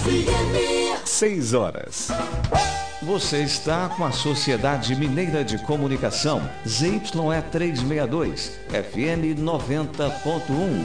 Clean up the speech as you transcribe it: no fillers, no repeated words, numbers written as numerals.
6 horas. Você está com a Sociedade Mineira de Comunicação, ZYE 362, FM 90.1.